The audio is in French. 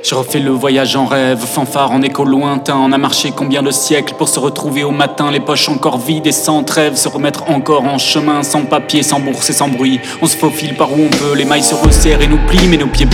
Je refais le voyage en rêve, fanfare en écho lointain. On a marché combien de siècles pour se retrouver au matin, les poches encore vides et sans trêve, se remettre encore en chemin, sans papier, sans bourse et sans bruit. On se faufile par où on peut, les mailles se resserrent et nous plient, mais nos pieds